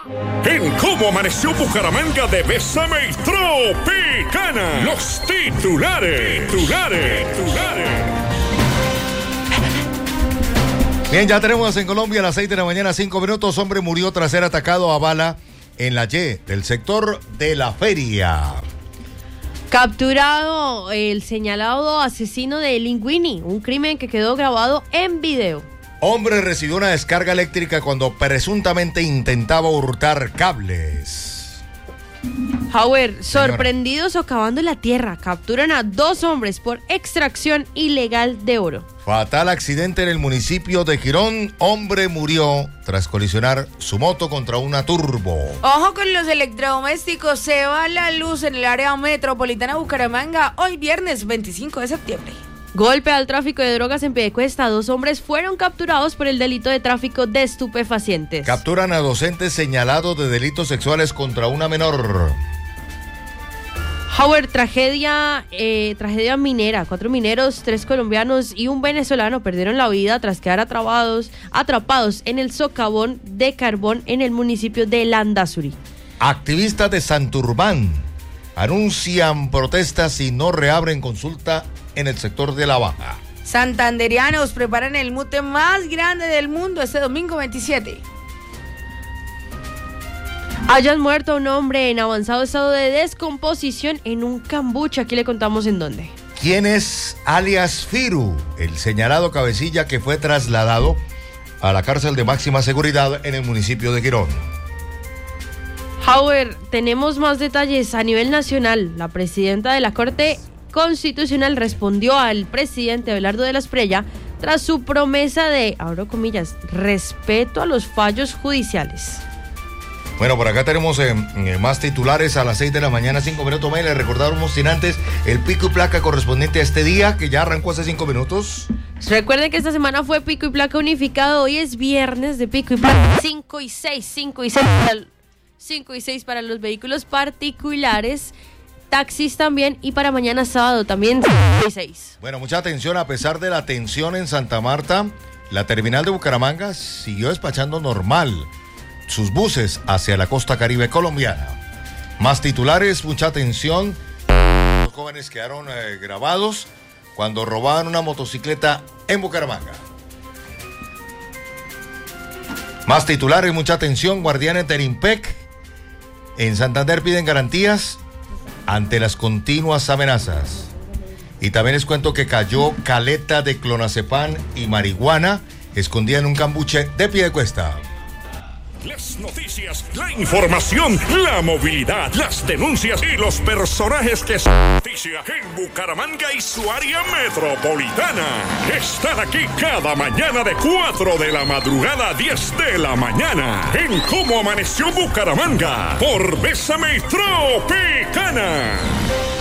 En Cómo Amaneció Bucaramanga de Bésame y Tropicana. Los titulares. Bien, ya tenemos en Colombia a las 6 de la mañana, 5 minutos. Hombre murió tras ser atacado a bala en la Y del sector de la Feria. Capturado el señalado asesino de Linguini, un crimen que quedó grabado en video. Hombre recibió una descarga eléctrica cuando presuntamente intentaba hurtar cables. Howard, sorprendidos socavando la tierra, capturan a 2 hombres por extracción ilegal de oro. Fatal accidente en el municipio de Girón. Hombre murió tras colisionar su moto contra una turbo. Ojo con los electrodomésticos, se va la luz en el área metropolitana de Bucaramanga hoy viernes 25 de septiembre. Golpe al tráfico de drogas en Piedecuesta. 2 hombres fueron capturados por el delito de tráfico de estupefacientes. Capturan a docentes señalados de delitos sexuales contra una menor. Howard, tragedia minera. 4 mineros, 3 colombianos y un venezolano perdieron la vida tras quedar atrapados en el socavón de carbón en el municipio de Landazuri. Activistas de Santurbán anuncian protestas si no reabren consulta en el sector de La Baja. Santanderianos preparan el mute más grande del mundo este domingo 27. Hayan muerto a un hombre en avanzado estado de descomposición en un cambuche. Aquí le contamos en dónde. ¿Quién es alias Firu? El señalado cabecilla que fue trasladado a la cárcel de máxima seguridad en el municipio de Girón. Howard, tenemos más detalles a nivel nacional. La presidenta de la Corte Constitucional respondió al presidente Abelardo de la Espriella tras su promesa de, abro comillas, respeto a los fallos judiciales. Bueno, por acá tenemos más titulares a las 6 de la mañana, 5 minutos más. Les recordamos sin antes el pico y placa correspondiente a este día, que ya arrancó hace 5 minutos. Recuerden que esta semana fue pico y placa unificado. Hoy es viernes de pico y placa. 5 y 6 para los vehículos particulares, taxis también, y para mañana sábado también 5 y 6. Bueno, mucha atención. A pesar de la tensión en Santa Marta, la terminal de Bucaramanga siguió despachando normal sus buses hacia la costa caribe colombiana. Más titulares, mucha atención. Los jóvenes quedaron grabados cuando robaban una motocicleta en Bucaramanga. Más titulares, mucha atención. Guardianes del IMPEC en Santander piden garantías ante las continuas amenazas. Y también les cuento que cayó caleta de clonazepam y marihuana escondida en un cambuche de Piedecuesta. Las noticias, la información, la movilidad, las denuncias y los personajes que son noticia en Bucaramanga y su área metropolitana. Están aquí cada mañana de 4 de la madrugada a 10 de la mañana en Cómo Amaneció Bucaramanga por Bésame y Tropicana.